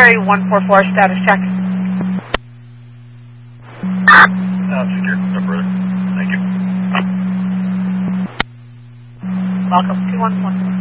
Ferry 144, status check. Secure, no further. Thank you. Welcome, 211.